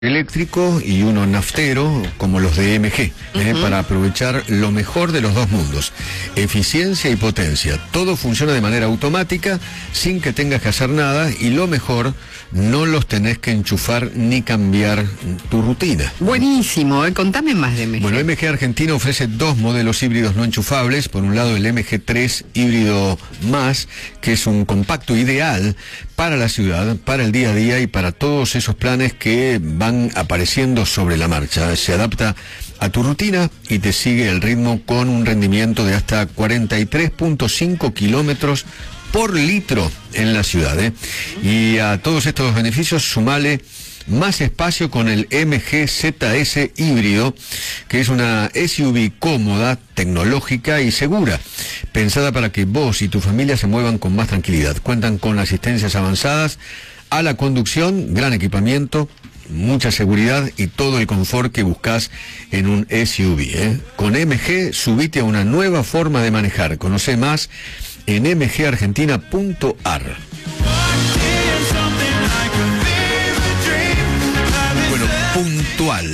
eléctrico y uno naftero, como los de MG, para aprovechar lo mejor de los dos mundos, eficiencia y potencia. Todo funciona de manera automática, sin que tengas que hacer nada, y lo mejor, no los tenés que enchufar ni cambiar tu rutina. Buenísimo, contame más de MG. Bueno, MG Argentina ofrece dos modelos híbridos no enchufables. Por un lado, el MG3 híbrido más, que es un compacto ideal para la ciudad, para el día a día y para todos esos planes que van apareciendo sobre la marcha. Se adapta a tu rutina y te sigue el ritmo con un rendimiento de hasta 43.5 kilómetros por litro en la ciudad, Y a todos estos beneficios sumale más espacio con el MG ZS híbrido, que es una SUV cómoda, tecnológica y segura, pensada para que vos y tu familia se muevan con más tranquilidad. Cuentan con asistencias avanzadas a la conducción, gran equipamiento, mucha seguridad y todo el confort que buscas en un SUV, Con MG, subite a una nueva forma de manejar. Conoce más en mgargentina.ar. Bueno, puntual,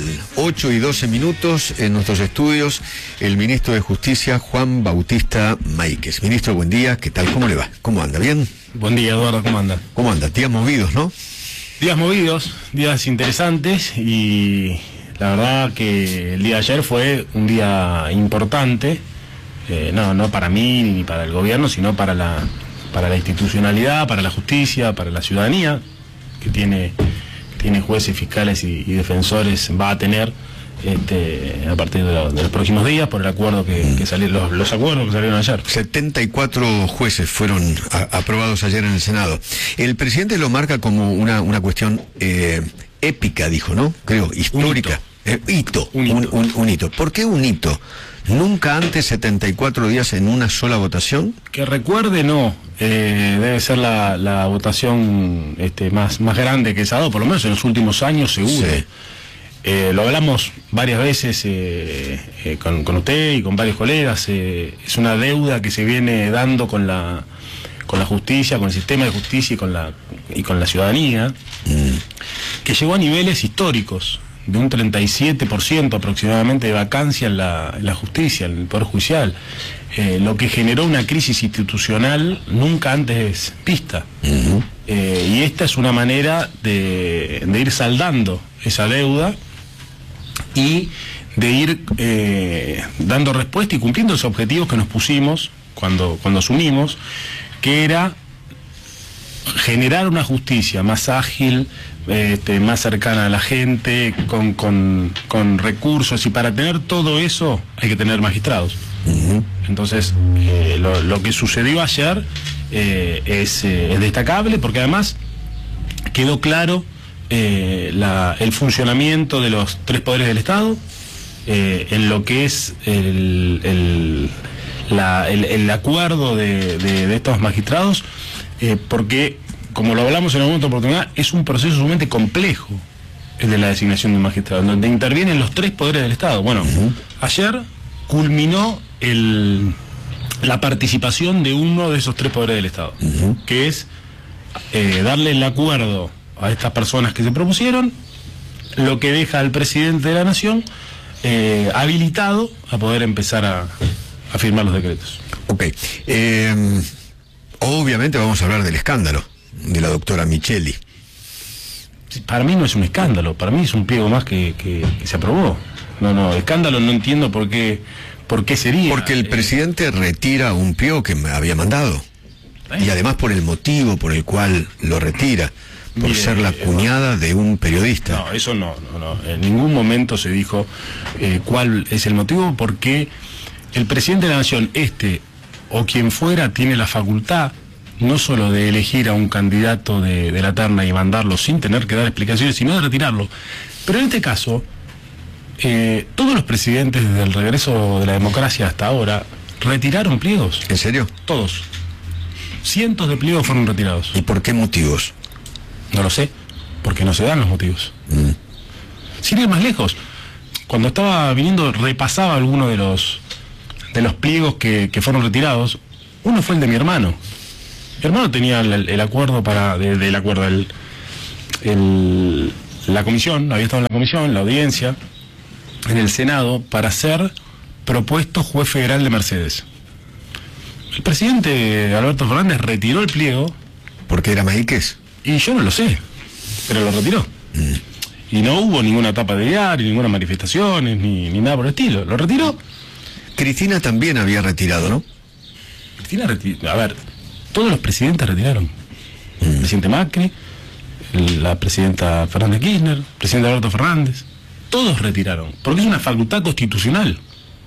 8:12 en nuestros estudios, el ministro de Justicia, Juan Bautista Máiquez. Ministro, buen día, ¿qué tal? ¿Cómo le va? ¿Cómo anda? ¿Bien? Buen día, Eduardo, ¿cómo anda? ¿Cómo anda? Días movidos, ¿no? Días movidos, días interesantes, y la verdad que el día de ayer fue un día importante, no para mí ni para el gobierno, sino para la institucionalidad, para la justicia, para la ciudadanía, que tiene jueces, fiscales y defensores, va a tener a partir de los próximos días, por el acuerdo que salieron, los acuerdos que salieron ayer. 74 jueces fueron aprobados ayer en el Senado. El presidente lo marca como una cuestión épica, dijo, ¿no? Creo, histórica. Un hito. ¿Por qué un hito? ¿Nunca antes 74 días en una sola votación? Que recuerde, no. Debe ser la votación más grande que se ha dado, por lo menos en los últimos años, seguro. Sí. Lo hablamos varias veces con usted y con varios colegas. Es una deuda que se viene dando con la justicia, con el sistema de justicia y con la ciudadanía, que llegó a niveles históricos, de un 37% aproximadamente de vacancia en la justicia, en el Poder Judicial, lo que generó una crisis institucional nunca antes vista. Y esta es una manera de ir saldando esa deuda y de ir dando respuesta y cumpliendo los objetivos que nos pusimos cuando asumimos, que era generar una justicia más ágil, más cercana a la gente, con recursos, y para tener todo eso hay que tener magistrados. Entonces, lo que sucedió ayer es destacable, porque además quedó claro el funcionamiento de los tres poderes del Estado, en lo que es el acuerdo de estos magistrados, porque, como lo hablamos en alguna otra oportunidad, es un proceso sumamente complejo el de la designación de un magistrado, donde intervienen los tres poderes del Estado. Bueno, ayer culminó la participación de uno de esos tres poderes del Estado, que es darle el acuerdo a estas personas que se propusieron, lo que deja al presidente de la Nación habilitado a poder empezar a firmar los decretos. Ok. Obviamente vamos a hablar del escándalo de la doctora Micheli. Para mí no es un escándalo, para mí es un pliego más que se aprobó. No, escándalo no entiendo por qué sería. Porque el presidente retira un pliego que me había mandado. Y además por el motivo por el cual lo retira, por ser la cuñada de un periodista. No, eso no. En ningún momento se dijo cuál es el motivo, porque el presidente de la Nación, o quien fuera, tiene la facultad no solo de elegir a un candidato de la terna y mandarlo sin tener que dar explicaciones, sino de retirarlo. Pero en este caso, todos los presidentes desde el regreso de la democracia hasta ahora retiraron pliegos. ¿En serio? Todos. Cientos de pliegos fueron retirados. ¿Y por qué motivos? No lo sé, porque no se dan los motivos. Sin ir más lejos, cuando estaba viniendo, repasaba algunos de los pliegos que fueron retirados. Uno fue el de mi hermano. Mi hermano tenía el acuerdo la comisión, había estado en la comisión, la audiencia, en el Senado, para ser propuesto juez federal de Mercedes. El presidente Alberto Fernández retiró el pliego. ¿Porque era Maíquez? Y yo no lo sé, pero lo retiró. Y no hubo ninguna tapa de diario, ninguna manifestaciones, ni nada por el estilo. Lo retiró. Cristina también había retirado, ¿no? Cristina retiró. A ver, todos los presidentes retiraron. El presidente Macri, la presidenta Fernández Kirchner, el presidente Alberto Fernández. Todos retiraron, porque es una facultad constitucional.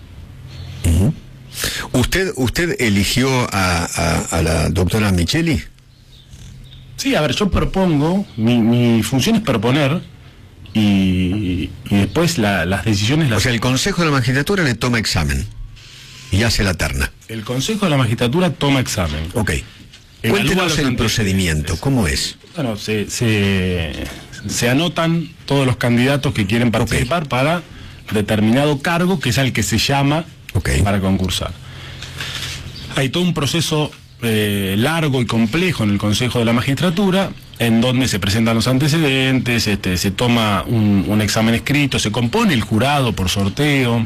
¿Usted eligió a la doctora Micheli? Sí, a ver, yo propongo, mi función es proponer y después las decisiones... O sea, el Consejo de la Magistratura le toma examen y hace la terna. El Consejo de la Magistratura toma examen. Ok. Cuéntenos el procedimiento, ¿cómo es? Bueno, se anotan todos los candidatos que quieren participar para determinado cargo, que es al que se llama para concursar. Hay todo un proceso largo y complejo en el Consejo de la Magistratura, en donde se presentan los antecedentes, se toma un examen escrito, se compone el jurado por sorteo,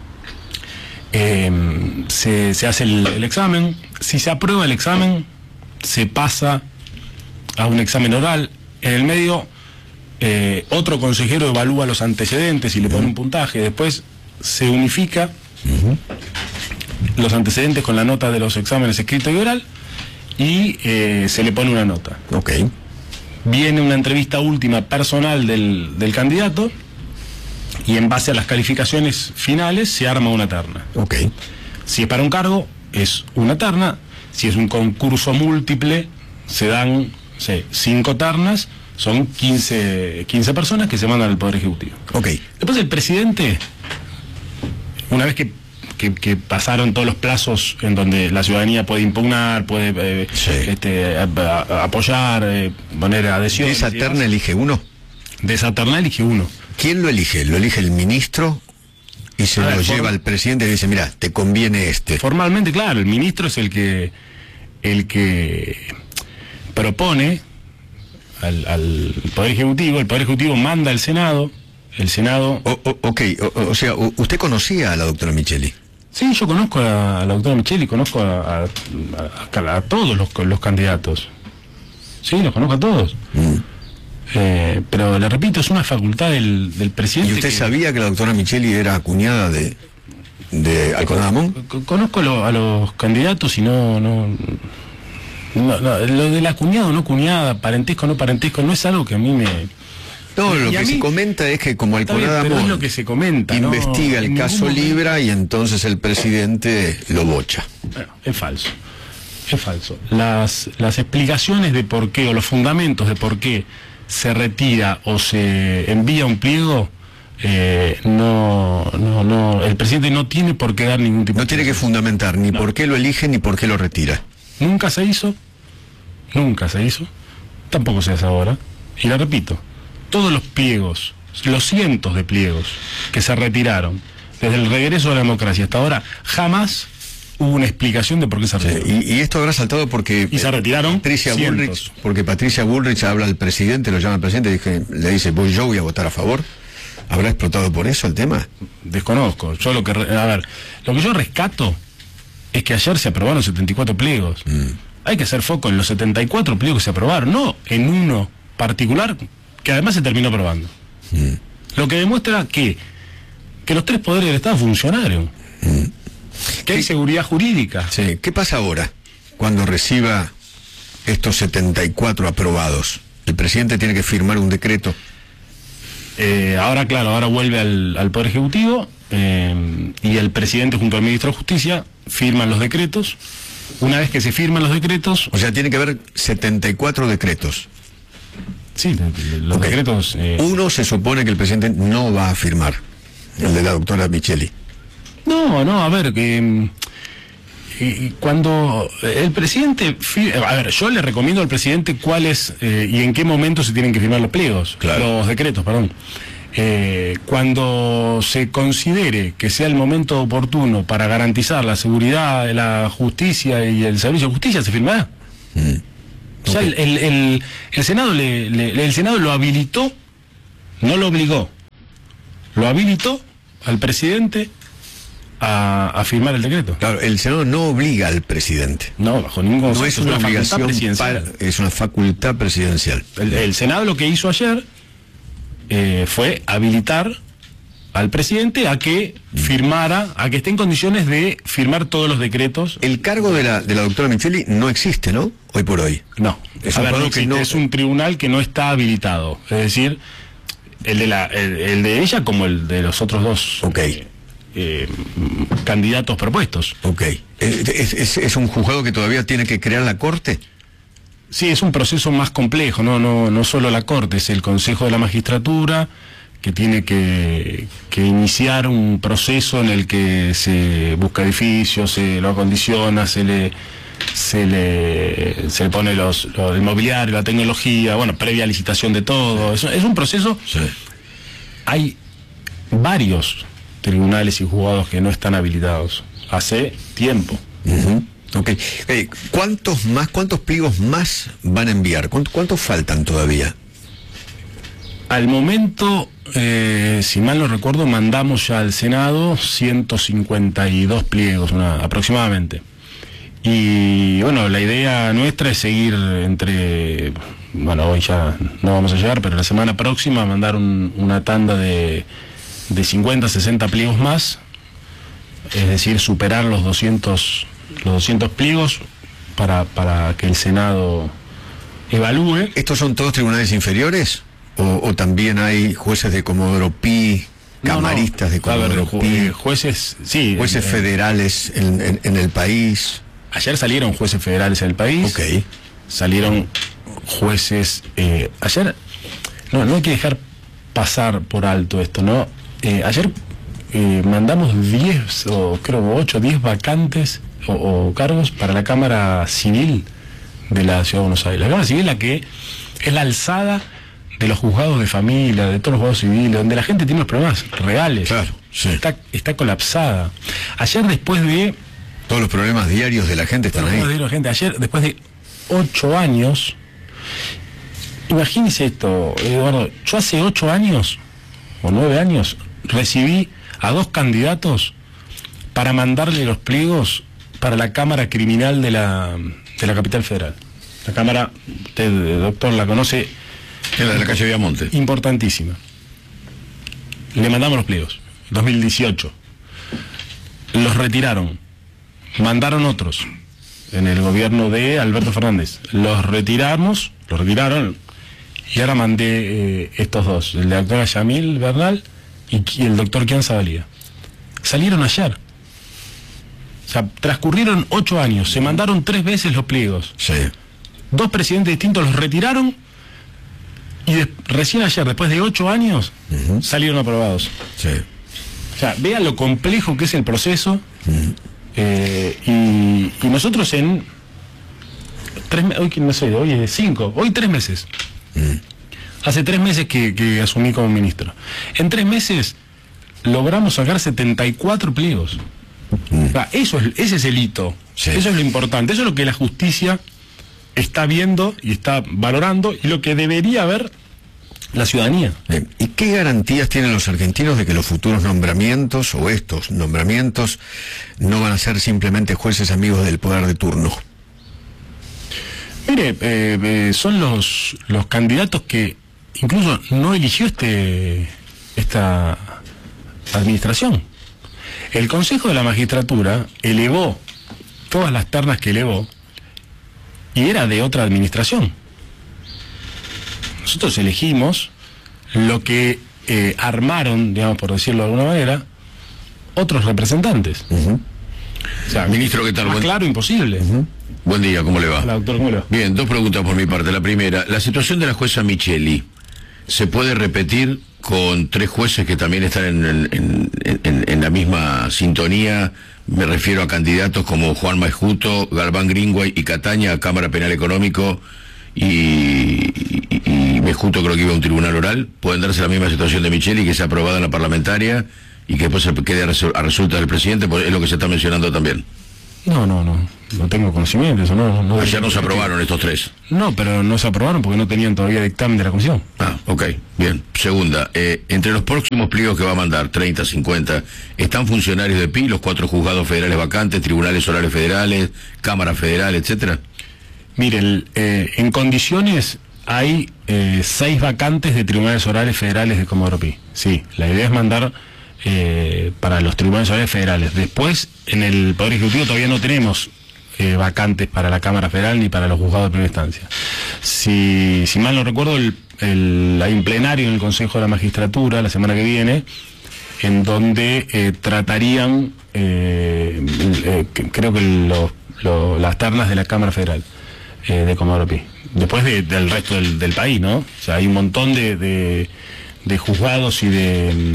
se hace el examen. Si se aprueba el examen, se pasa a un examen oral. En el medio, otro consejero evalúa los antecedentes y le pone un puntaje. Después se unifica los antecedentes con la nota de los exámenes escrito y oral y se le pone una nota. Viene una entrevista última personal del candidato y en base a las calificaciones finales se arma una terna. Si es para un cargo, es una terna. Si es un concurso múltiple, se dan 5 ternas, son 15 personas que se mandan al Poder Ejecutivo. Después el presidente, una vez que pasaron todos los plazos en donde la ciudadanía puede impugnar, puede apoyar, poner adhesión. ¿De esa terna elige uno? De esa terna elige uno. ¿Quién lo elige? ¿Lo elige el ministro? Y se lo lleva al presidente y dice, mira, te conviene este. Formalmente, claro, el ministro es el que propone al Poder Ejecutivo, el Poder Ejecutivo manda al Senado, el Senado... O sea, ¿usted conocía a la doctora Micheli? Sí, yo conozco a la doctora Micheli, conozco a todos los candidatos. Sí, los conozco a todos. Pero le repito, es una facultad del presidente. ¿Y usted sabía que la doctora Micheli era cuñada de Alcona Damón? Conozco a los candidatos y no, lo de la cuñada o no cuñada, parentesco o no parentesco, no es algo que a mí me... No, lo que se comenta es que como Alcona Damón es lo que se comenta, investiga el caso Libra y entonces el presidente lo bocha. Bueno, es falso. Es falso. Las explicaciones de por qué, o los fundamentos de por qué se retira o se envía un pliego, el presidente no tiene por qué dar ningún tipo de... No tiene que fundamentar ni por qué lo elige ni por qué lo retira. Nunca se hizo, tampoco se hace ahora. Y le repito, todos los pliegos, los cientos de pliegos que se retiraron desde el regreso a la democracia hasta ahora, jamás hubo una explicación de por qué se retiraron. Y esto habrá saltado porque... Y se retiraron Patricia Bullrich, porque Patricia Bullrich habla al presidente, lo llama al presidente, le dice, yo voy a votar a favor. ¿Habrá explotado por eso el tema? Desconozco. Yo lo que yo rescato es que ayer se aprobaron 74 pliegos. Hay que hacer foco en los 74 pliegos que se aprobaron, no en uno particular que además se terminó aprobando. Lo que demuestra que los 3 poderes del Estado funcionaron. Que hay seguridad jurídica. Sí. ¿Qué pasa ahora cuando reciba estos 74 aprobados? ¿El presidente tiene que firmar un decreto? Ahora vuelve al Poder Ejecutivo y el presidente junto al ministro de Justicia firman los decretos. Una vez que se firman los decretos... O sea, tiene que haber 74 decretos. Sí, los decretos... Uno se supone que el presidente no va a firmar, el de la doctora Micheli. No, a ver, cuando el presidente... yo le recomiendo al presidente cuáles y en qué momento se tienen que firmar los pliegos, los decretos, perdón. Cuando se considere que sea el momento oportuno para garantizar la seguridad de la justicia y el servicio de justicia, se firmará. O sea, el Senado el Senado lo habilitó no lo obligó, lo habilitó al presidente a firmar el decreto. Claro, el Senado no obliga al presidente. No, bajo ningún concepto. No es una obligación presidencial. Es una facultad presidencial. El Senado lo que hizo ayer fue habilitar al presidente a que firmara, a que esté en condiciones de firmar todos los decretos. El cargo de la doctora Micheli no existe, ¿no? Hoy por hoy. No, Es a un ver, cargo no que existe, no- es un tribunal que no está habilitado. Es decir, el de ella como el de los otros dos Ok. candidatos propuestos. Ok. ¿Es un juzgado que todavía tiene que crear la Corte? Sí, es un proceso más complejo, no solo la Corte, es el Consejo de la Magistratura que tiene que iniciar un proceso en el que se busca edificios, se lo acondiciona, se le pone el mobiliario, la tecnología, bueno, previa licitación de todo. Es un proceso. Sí. Hay varios tribunales y juzgados que no están habilitados hace tiempo. Ujú. Ok. ¿Cuántos pliegos más van a enviar? ¿Cuántos faltan todavía? Al momento, si mal no recuerdo, mandamos ya al Senado 152 pliegos aproximadamente. Y bueno, la idea nuestra es seguir hoy ya no vamos a llegar, pero la semana próxima mandar una tanda de 50, 60 pliegos más, es decir, superar los 200 pliegos para que el Senado evalúe. ¿Estos son todos tribunales inferiores? ¿O también hay jueces de Comodoro Pi, camaristas de Comodoro Pi, jueces, sí. jueces federales en el país? Ayer salieron jueces federales en el país. Ok. Salieron jueces. Ayer. No hay que dejar pasar por alto esto, ¿no? Ayer mandamos 10 o creo 8 o 10 vacantes o cargos para la Cámara Civil de la Ciudad de Buenos Aires. La Cámara Civil, la que es la alzada de los juzgados de familia, de todos los juzgados civiles, donde la gente tiene los problemas reales. Claro, sí. Está colapsada. Ayer, después de Todos los problemas diarios de la gente están ahí. ayer, después de 8 años, imagínese esto, Eduardo, yo hace 8 años, o 9 años, recibí a 2 candidatos para mandarle los pliegos para la Cámara Criminal de la Capital Federal. La Cámara, usted, doctor, la conoce. Es la de la calle Viamonte. Importantísima. Le mandamos los pliegos, 2018. Los retiraron. Mandaron otros en el gobierno de Alberto Fernández. Los retiraron, y ahora mandé estos dos, el de la doctora Yamil Bernal y el doctor Kian Zabalía. Salieron ayer. O sea, transcurrieron 8 años, se mandaron 3 veces los pliegos. Sí. 2 presidentes distintos los retiraron y recién ayer, después de 8 años, salieron aprobados. Sí. O sea, vean lo complejo que es el proceso. Y nosotros en 3 meses, hoy no sé, hoy es 5, hoy 3 meses. Hace 3 meses que asumí como ministro. En 3 meses logramos sacar 74 pliegos. O sea, ese es el hito. Sí. Eso es lo importante. Eso es lo que la justicia está viendo y está valorando y lo que debería ver la ciudadanía. ¿Y qué garantías tienen los argentinos de que los futuros nombramientos o estos nombramientos no van a ser simplemente jueces amigos del poder de turno? Mire, son los candidatos que incluso no eligió esta administración. El Consejo de la Magistratura elevó todas las ternas que elevó y era de otra administración. Nosotros elegimos lo que armaron, digamos, por decirlo de alguna manera, otros representantes. O sea, Ministro, ¿qué tal? más claro, imposible. Buen día, ¿cómo le va? Hola, doctor, ¿cómo le va? Bien, 2 preguntas por mi parte. La primera, la situación de la jueza Micheli, ¿se puede repetir con 3 jueces que también están en la misma sintonía? Me refiero a candidatos como Juan Maijuto, Galván Greenway y Cataña a Cámara Penal Económico y Maijuto creo que iba a un tribunal oral. ¿Pueden darse la misma situación de Micheli, que sea aprobada en la parlamentaria y que después se quede a resulta del presidente? Pues es lo que se está mencionando también. No tengo conocimiento, eso no. Ayer no se aprobaron estos 3. No, pero no se aprobaron porque no tenían todavía dictamen de la comisión. Ok, bien. Segunda, entre los próximos pliegos que va a mandar, 30, 50, ¿están funcionarios de PI, los 4 juzgados federales vacantes, tribunales orales federales, Cámara Federal, etcétera? Mire, en condiciones hay 6 vacantes de tribunales orales federales de Comodoro Pi. Sí, la idea es mandar para los tribunales orales federales. Después, en el Poder Ejecutivo todavía no tenemos vacantes para la Cámara Federal ni para los juzgados de primera instancia. Si mal no recuerdo, hay un plenario en el Consejo de la Magistratura la semana que viene, en donde tratarían, creo que las ternas de la Cámara Federal de Comodoro Pi. Después del resto del país, ¿no? O sea, hay un montón de juzgados y de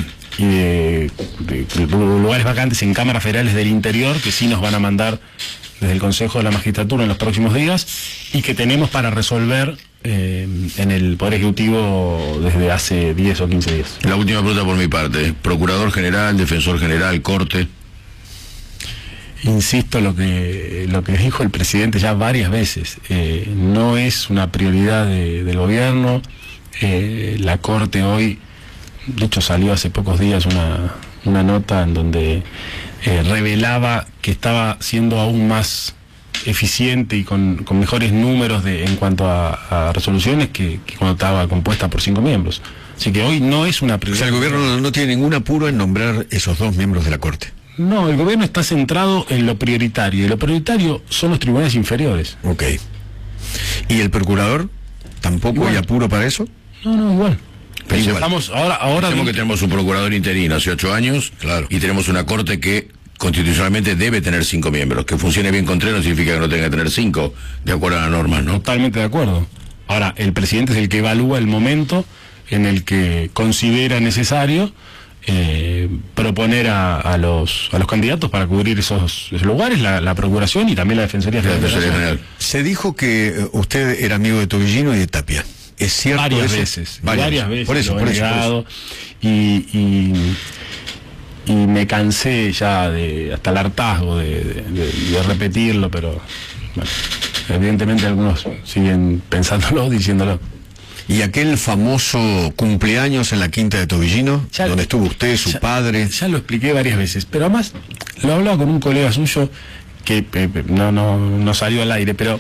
lugares vacantes en cámaras federales del interior que sí nos van a mandar desde el Consejo de la Magistratura en los próximos días y que tenemos para resolver en el Poder Ejecutivo desde hace 10 o 15 días. La última pregunta por mi parte. Procurador General, Defensor General, Corte. Insisto lo que dijo el presidente ya varias veces. No es una prioridad del gobierno. La Corte hoy, de hecho salió hace pocos días una nota en donde revelaba que estaba siendo aún más eficiente y con mejores números en cuanto a resoluciones que cuando estaba compuesta por 5 miembros. Así que hoy no es una prioridad. O sea, el gobierno no tiene ningún apuro en nombrar esos 2 miembros de la Corte. No, el gobierno está centrado en lo prioritario, y lo prioritario son los tribunales inferiores. Ok. ¿Y el procurador? ¿Tampoco Igual. hay apuro para eso? No, igual. Igual. Estamos ahora Pensemos que tenemos un procurador interino hace 8 años, Claro. y tenemos una Corte que constitucionalmente debe tener 5 miembros. Que funcione bien con 3 no significa que no tenga que tener 5, de acuerdo a las normas, ¿no? Totalmente de acuerdo. Ahora, el presidente es el que evalúa el momento en el que considera necesario proponer a los candidatos para cubrir esos lugares, la Procuración y también la Defensoría La Federal. Defensoría General. Se dijo que usted era amigo de Tobillino y de Tapia. ¿Es cierto Varias eso? veces. Por eso, lo he negado. Y me cansé ya hasta el hartazgo de repetirlo, pero bueno, evidentemente algunos siguen pensándolo, diciéndolo. ¿Y aquel famoso cumpleaños en la quinta de Tobillino, Ya- donde estuvo usted, su padre? Ya lo expliqué varias veces, pero además lo hablaba con un colega suyo que no salió al aire, pero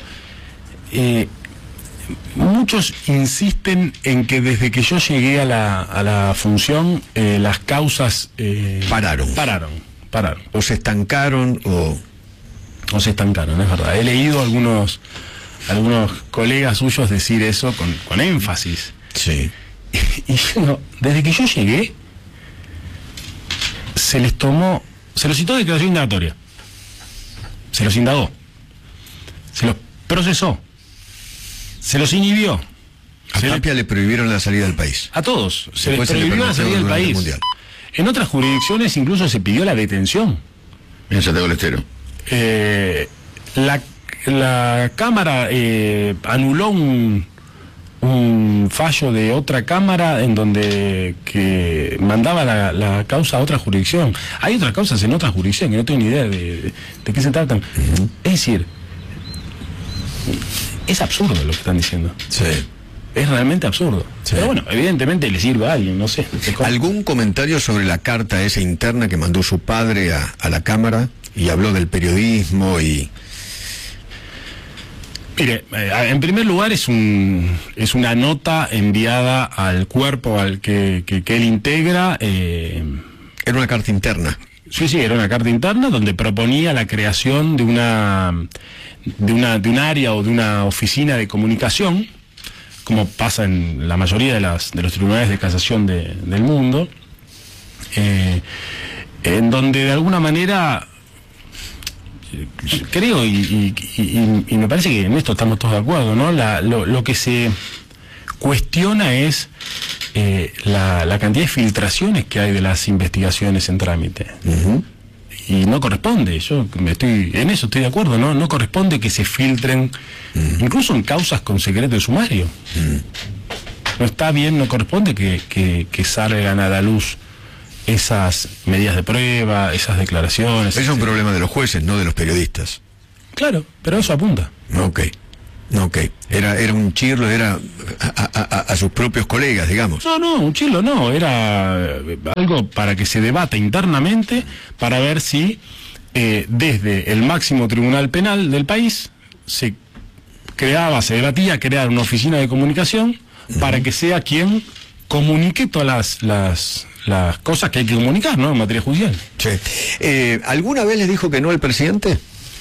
muchos insisten en que desde que yo llegué a la función las causas Pararon. O se estancaron o se estancaron, es verdad. He leído algunos colegas suyos decir eso con énfasis. sí. Y yo, desde que yo llegué, se los citó de declaración indagatoria, se los indagó, se los procesó, se los inhibió. A Tapia le prohibieron la salida del país. A todos, se les Después se le prohibió la permitió salida del durante el país. Mundial. En otras jurisdicciones incluso se pidió la detención. En Santiago del Estero. La Cámara anuló un fallo de otra Cámara en donde que mandaba la causa a otra jurisdicción. Hay otras causas en otras jurisdicciones que no tengo ni idea de qué se tratan. Es decir, es absurdo lo que están diciendo. Sí. Es realmente absurdo. Sí. Pero bueno, evidentemente le sirve a alguien, no sé. ¿Algún comentario sobre la carta esa interna que mandó su padre a la Cámara y habló del periodismo y... Mire, en primer lugar es una nota enviada al cuerpo al que él integra. Era una carta interna. Sí, era una carta interna donde proponía la creación de un área o de una oficina de comunicación, como pasa en la mayoría de los tribunales de casación del mundo, en donde de alguna manera creo y me parece que en esto estamos todos de acuerdo, ¿no? Lo que se cuestiona es la cantidad de filtraciones que hay de las investigaciones en trámite. Y no corresponde, en eso estoy de acuerdo, no corresponde que se filtren, incluso en causas con secreto de sumario. No está bien, no corresponde que salgan a la luz esas medidas de prueba, esas declaraciones. Es un problema de los jueces, no de los periodistas. Claro, pero eso apunta. Ok. Era un chirlo, era a sus propios colegas, digamos. No, un chirlo no, era algo para que se debata internamente para ver si desde el máximo tribunal penal del país se debatía crear una oficina de comunicación para que sea quien comunique todas las cosas que hay que comunicar, ¿no?, en materia judicial. Sí. ¿Alguna vez le dijo que no al presidente?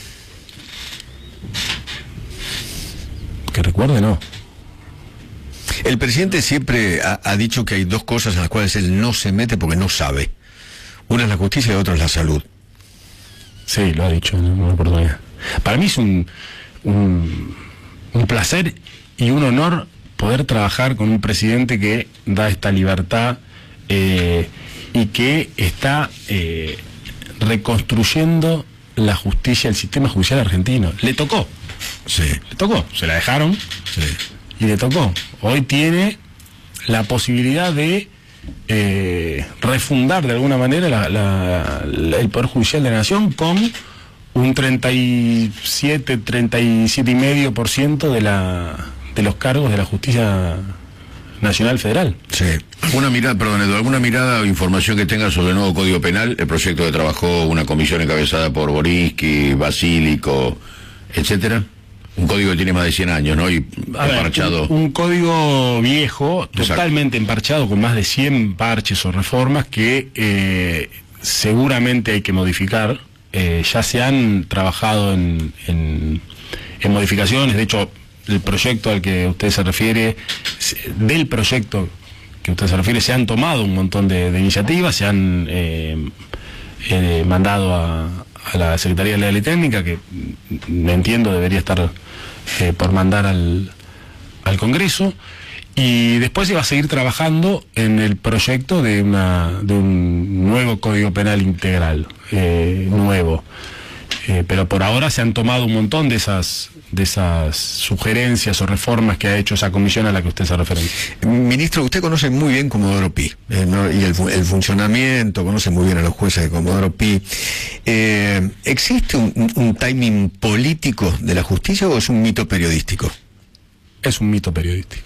Que recuerde, no. El presidente siempre ha dicho que hay dos cosas en las cuales él no se mete porque no sabe. Una es la justicia y la otra es la salud. Sí, lo ha dicho en una oportunidad. Para mí es un placer y un honor poder trabajar con un presidente que da esta libertad y que está reconstruyendo la justicia, el sistema judicial argentino. Le tocó. Sí. Le tocó. Se la dejaron. Sí. Y le tocó. Hoy tiene la posibilidad de refundar de alguna manera el Poder Judicial de la Nación con un 37,5% de los cargos de la Justicia Nacional Federal. Sí. ¿Alguna mirada o información que tenga sobre el nuevo Código Penal, el proyecto que trabajó una comisión encabezada por Boriski, Basílico, etcétera? Un código que tiene más de 100 años, ¿no? Y emparchado. Un código viejo, totalmente emparchado, con más de 100 parches o reformas que seguramente hay que modificar. Ya se han trabajado en modificaciones. De hecho, el proyecto al que usted se refiere, del proyecto que usted se refiere, se han tomado un montón de iniciativas, se han mandado a la Secretaría de Legal y Técnica, que entiendo debería estar por mandar al Congreso, y después se va a seguir trabajando en el proyecto de un nuevo Código Penal integral, nuevo. Pero por ahora se han tomado un montón de esas sugerencias o reformas que ha hecho esa comisión a la que usted se refiere. Ministro, usted conoce muy bien Comodoro Pi, ¿no? Y el funcionamiento, conoce muy bien a los jueces de Comodoro Pi. ¿Existe un timing político de la justicia o es un mito periodístico? Es un mito periodístico.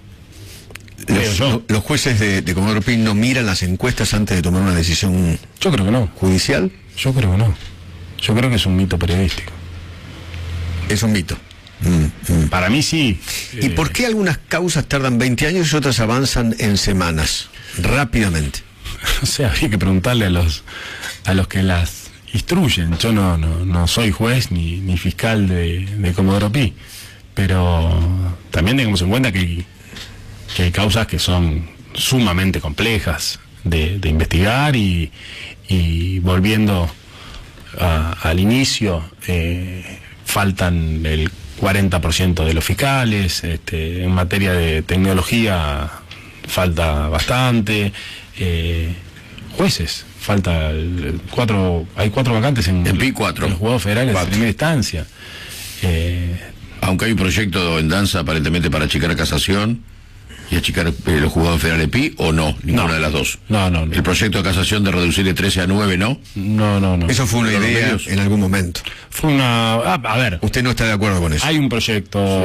¿Los jueces de Comodoro Pi no miran las encuestas antes de tomar una decisión? Yo creo que no. ¿Judicial? Yo creo que no. Yo creo que es un mito periodístico. Es un mito. Para mí sí. ¿Y por qué algunas causas tardan 20 años y otras avanzan en semanas, rápidamente? O sea, habría que preguntarle a los que las instruyen. Yo no soy juez ni fiscal de Comodoro Pi, pero también tengamos en cuenta que hay causas que son sumamente complejas de investigar y volviendo al inicio, faltan el 40% de los fiscales, en materia de tecnología falta bastante, jueces, hay 4 vacantes en PI 4. los juzgados federales de primera instancia. Aunque hay un proyecto en danza aparentemente para achicar casación y achicar los juzgados federales PI, ¿o no? Ninguna de las dos. No. El proyecto de casación de reducir de 13 a 9, ¿no? No. Eso fue una idea en algún momento. Fue a ver. ¿Usted no está de acuerdo con eso? Hay un proyecto,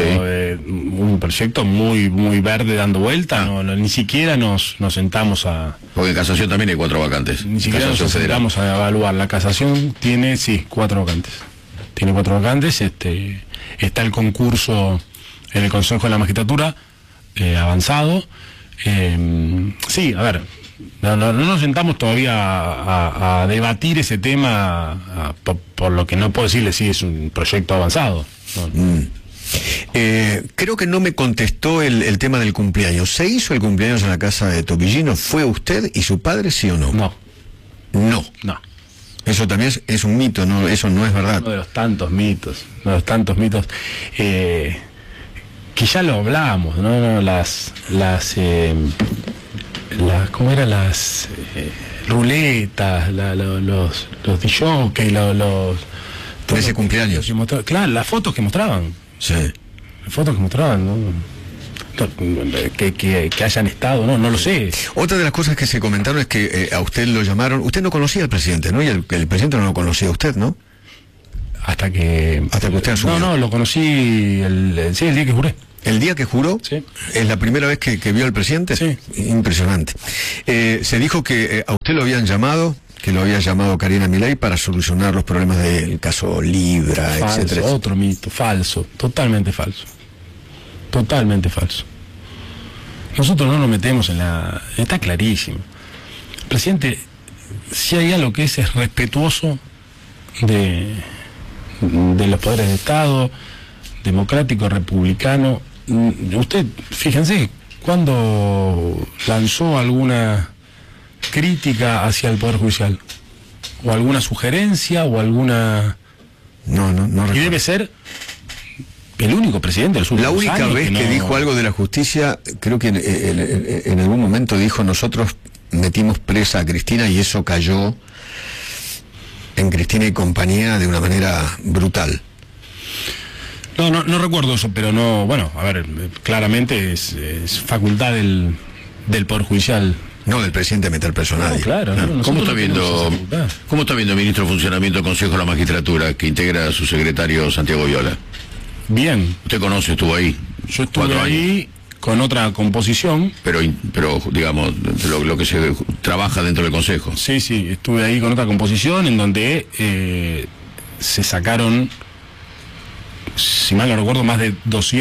muy muy verde dando vuelta. Ni siquiera nos sentamos a. Porque en casación también hay 4 vacantes. Ni siquiera nos sentamos a evaluar. La casación tiene 4 vacantes. Tiene 4 vacantes. Está el concurso en el Consejo de la Magistratura avanzado. Sí, a ver. No nos sentamos todavía a debatir ese tema, por lo que no puedo decirle si es un proyecto avanzado. Creo que no me contestó el tema del cumpleaños. ¿Se hizo el cumpleaños en la casa de Tobillino? ¿Fue usted y su padre, sí o no? No. Eso también es un mito, ¿no? Eso no es verdad. Uno de los tantos mitos, que ya lo hablábamos, ¿no? ¿Cómo eran las ruletas, los disjockeys, de ese cumpleaños? Claro, las fotos que mostraban. Sí. Las fotos que mostraban, ¿no? que hayan estado, no lo sé. Otra de las cosas que se comentaron es que a usted lo llamaron, usted no conocía al presidente, ¿no? Y el presidente no lo conocía a usted, ¿no? Hasta que usted asumió. No, lo conocí el día que juré. ¿El día que juró? Sí. ¿Es la primera vez que vio al presidente? Sí. Impresionante. Se dijo que a usted lo habían llamado, que lo había llamado Karina Milei para solucionar los problemas del caso Libra, Falso, etcétera. otro mito, falso, totalmente falso. Totalmente falso. Nosotros no nos metemos en la... Está clarísimo. El presidente, si hay algo que es respetuoso de los poderes de Estado, democrático, republicano. Usted, fíjense, cuando lanzó alguna crítica hacia el Poder Judicial, o alguna sugerencia, o alguna... No Y recuerdo. debe ser el único presidente de los últimos La única años vez que dijo algo de la justicia, creo que en algún momento dijo: nosotros metimos presa a Cristina y eso cayó en Cristina y compañía de una manera brutal. No recuerdo eso, pero no, bueno, a ver, claramente es facultad del Poder Judicial. No del presidente meter preso a nadie. Claro, no, ¿Cómo está nosotros no tenemos esa viendo, facultad. ministro, el funcionamiento del Consejo de la Magistratura, que integra a su secretario Santiago Viola? Bien, Usted conoce, estuvo ahí. yo estuve 4 años. ahí con otra composición. Pero digamos, lo que se trabaja dentro del Consejo. Sí, estuve ahí con otra composición en donde se sacaron, si mal no recuerdo, más de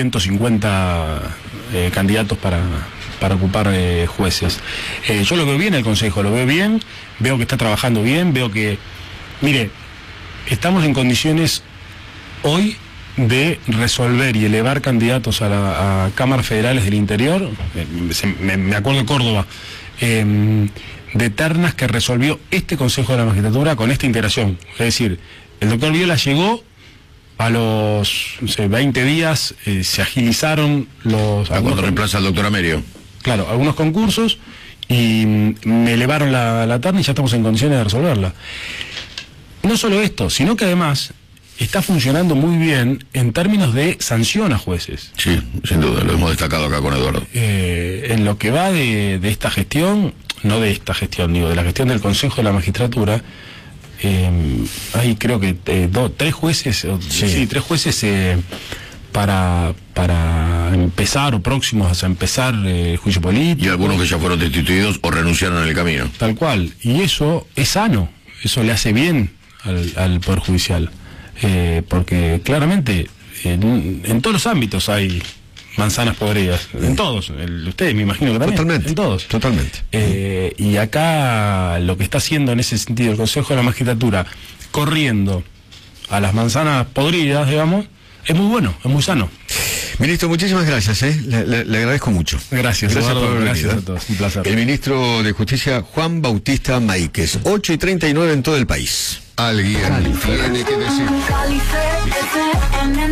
250 candidatos para ocupar jueces. Yo lo veo bien el Consejo, lo veo bien, veo que está trabajando bien, veo que, mire, estamos en condiciones hoy de resolver y elevar candidatos a cámaras federales del interior. Me acuerdo de Córdoba, de ternas que resolvió este Consejo de la Magistratura con esta integración. Es decir, el doctor Viola llegó a los 20 días, se agilizaron los... Cuando reemplaza al doctor Amerio. Claro, algunos concursos, y me elevaron la terna y ya estamos en condiciones de resolverla. No solo esto, sino que además está funcionando muy bien en términos de sanción a jueces. Sí, sin duda, lo hemos destacado acá con Eduardo. En lo que va de esta gestión, no de esta gestión, digo, de la gestión del Consejo de la Magistratura, hay creo que 3 jueces, tres jueces para empezar o próximos a empezar juicio político. Y algunos que ya fueron destituidos o renunciaron en el camino. Tal cual. Y eso es sano, eso le hace bien al Poder Judicial. Porque claramente en todos los ámbitos hay manzanas podridas, en todos, ustedes me imagino que también. Totalmente. En todos. Totalmente. Y acá lo que está haciendo en ese sentido el Consejo de la Magistratura, corriendo a las manzanas podridas, digamos, es muy bueno, es muy sano. Ministro, muchísimas gracias, le agradezco mucho. Gracias, Eduardo, por haber gracias venido. a todos, un placer. El ministro de Justicia, Juan Bautista Máiquez, 8:39 en todo el país. Alguien tiene que decir. Calife FM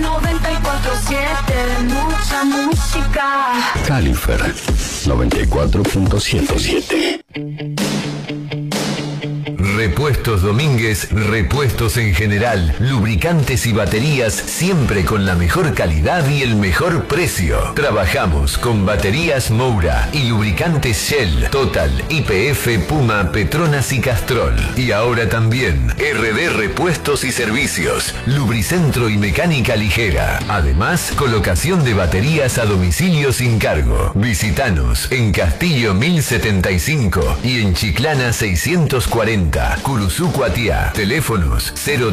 94.7, mucha música. Califer 94.107. Repuestos Domínguez, repuestos en general, lubricantes y baterías, siempre con la mejor calidad y el mejor precio. Trabajamos con baterías Moura y lubricantes Shell, Total, YPF, Puma, Petronas y Castrol. Y ahora también RD Repuestos y Servicios, lubricentro y mecánica ligera. Además, colocación de baterías a domicilio sin cargo. Visítanos en Castillo 1075 y en Chiclana 640. Curuzú, Cuatiá. Teléfonos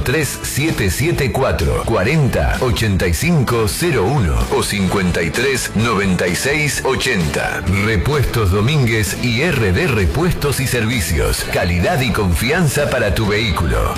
03774 40 8501 o 53 96 80. Repuestos Domínguez y RD Repuestos y Servicios. Calidad y confianza para tu vehículo.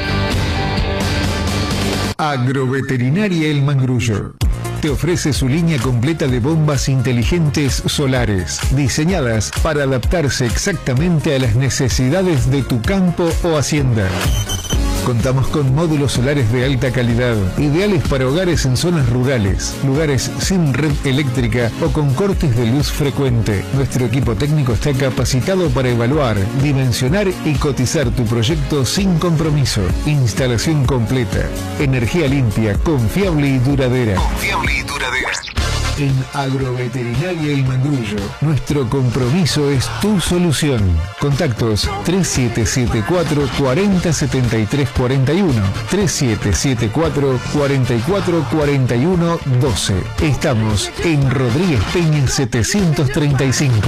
Agroveterinaria El Mangrullo te ofrece su línea completa de bombas inteligentes solares, diseñadas para adaptarse exactamente a las necesidades de tu campo o hacienda. Contamos con módulos solares de alta calidad, ideales para hogares en zonas rurales, lugares sin red eléctrica o con cortes de luz frecuente. Nuestro equipo técnico está capacitado para evaluar, dimensionar y cotizar tu proyecto sin compromiso. Instalación completa, energía limpia, confiable y duradera. En Agroveterinaria El Mangrullo, nuestro compromiso es tu solución. Contactos 3774 40 73 41, 3774 44 41 12. Estamos en Rodríguez Peña 735.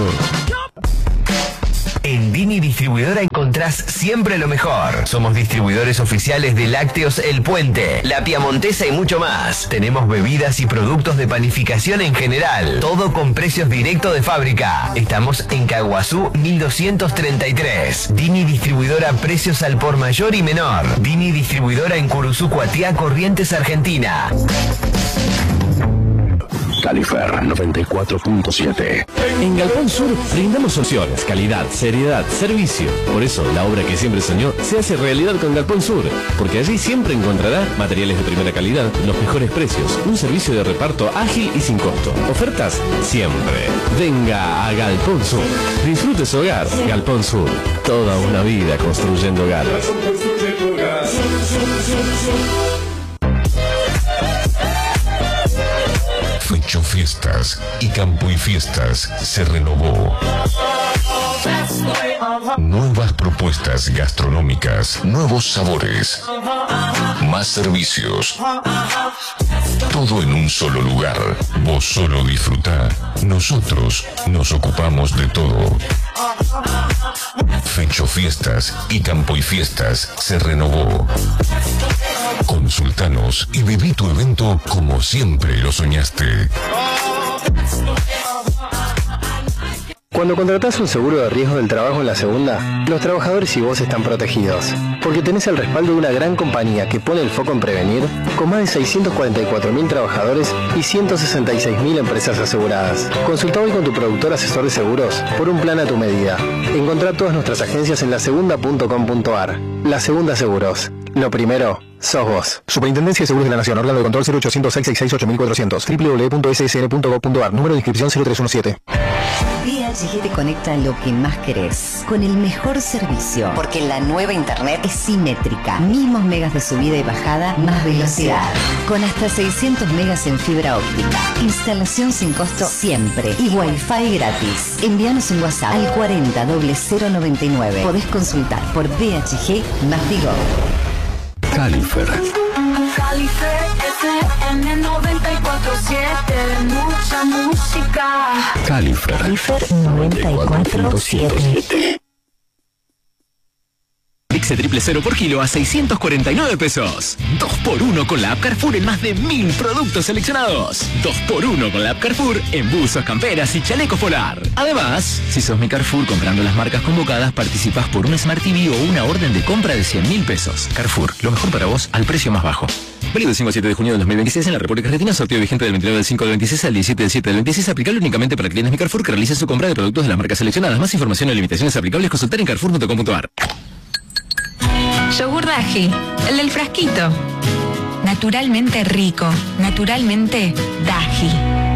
En Dini Distribuidora encontrás siempre lo mejor. Somos distribuidores oficiales de Lácteos El Puente, La Piamontesa y mucho más. Tenemos bebidas y productos de panificación en general. Todo con precios directos de fábrica. Estamos en Caguazú 1233. Dini Distribuidora, precios al por mayor y menor. Dini Distribuidora en Curuzú, Cuatiá, Corrientes, Argentina. Califer 94.7. En Galpón Sur brindamos soluciones, calidad, seriedad, servicio. Por eso la obra que siempre soñó se hace realidad con Galpón Sur, porque allí siempre encontrará materiales de primera calidad, los mejores precios, un servicio de reparto ágil y sin costo. Ofertas siempre. Venga a Galpón Sur. Disfrute su hogar. Galpón Sur. Toda una vida construyendo hogares. Fecho Fiestas y Campo y Fiestas se renovó. Nuevas propuestas gastronómicas, nuevos sabores, más servicios. Todo en un solo lugar. Vos solo disfrutá. Nosotros nos ocupamos de todo. Fecho Fiestas y Campo y Fiestas se renovó. Consultanos y viví tu evento como siempre lo soñaste. Cuando contratás un seguro de riesgo del trabajo en la segunda, los trabajadores y vos están protegidos, porque tenés el respaldo de una gran compañía que pone el foco en prevenir, con más de 644.000 trabajadores y 166.000 empresas aseguradas. Consulta hoy con tu productor asesor de seguros por un plan a tu medida. Encontrá todas nuestras agencias en lasegunda.com.ar. La Segunda Seguros. Lo primero, sos vos. Superintendencia de Seguros de la Nación. Órgano de control 0800 666 8400. www.ssn.gov.ar. Número de inscripción 0317. DHG te conecta a lo que más querés, con el mejor servicio, porque la nueva internet es simétrica. Mismos megas de subida y bajada, más velocidad. Con hasta 600 megas en fibra óptica. Instalación sin costo siempre. Y Wi-Fi gratis. Envíanos un WhatsApp al 40 00099. Podés consultar por DHG más Digo. Califer. Califer FM 94.7. Mucha música. Califer 94.7. Pixel triple 0 por kilo a 649 pesos. 2x1 con la app Carrefour en más de 1000 productos seleccionados. 2x1 con la app Carrefour en buzos, camperas y chaleco polar. Además, si sos mi Carrefour comprando las marcas convocadas, participás por un Smart TV o una orden de compra de 100.000 pesos. Carrefour, lo mejor para vos al precio más bajo. Válido del 5 al 7 de junio de 2026 en la República Argentina. Sorteo vigente del 29 del 5 del 26 al 17 del 7 del 26. Aplicable únicamente para clientes mi Carrefour que realicen su compra de productos de las marcas seleccionadas. Más información y limitaciones aplicables consultar en carrefour.com.ar. Yogur Daji, el del frasquito. Naturalmente rico, naturalmente Daji.